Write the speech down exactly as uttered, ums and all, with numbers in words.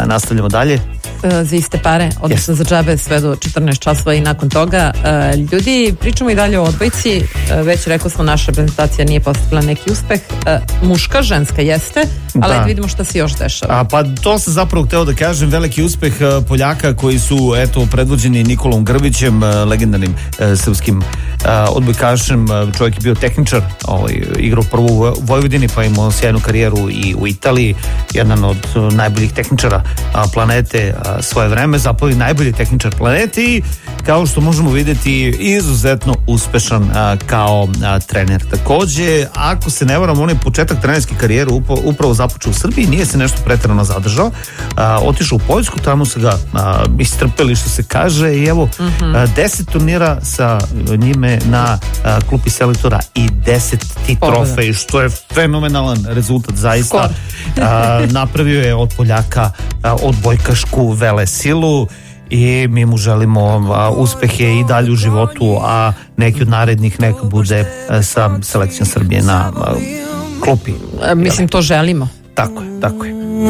nastavljamo dalje. Za iste pare, odnosno yes. za džabe sve do četrnaest časova i nakon toga. Ljudi, pričamo i dalje o odbojci. Već rekao smo, naša reprezentacija nije postigla neki uspeh. Muška, ženska jeste, ali da vidimo šta se još dešava. A, pa to sam zapravo hteo da kažem, veliki uspeh Poljaka koji su eto predvođeni Nikolom Grbićem, legendarnim e, srpskim e, odbojkašem. Čovjek je bio tehničar, ovaj, igrao prvo u Vojvodini, pa imao sjajnu karijeru i u Italiji, jedan od najboljih tehničara a, planete a, svoje vreme, zapravo i najbolji tehničar planete i kao što možemo vidjeti izuzetno uspešan a, kao a, trener. Takođe, ako se ne varam, on je početak trenerske karijere upravo, upravo započeo u Srbiji, nije se nešto pretjerano zadržao, a, otišao u Poljsku, tamo se ga a, istrpeli što se kaže i evo mm-hmm. a, deset turnira sa njime na a, klupi selektora i deset ti trofej, što je fenomenalan rezultat zaista. A, napravio je od Poljaka a, odbojkašku velesilu i mi mu želimo a, uspehe i dalje u životu, a neki od narednih neka bude a, sa selekcijom Srbije na a, klupi. A, mislim, to želimo. Tako je, tako je.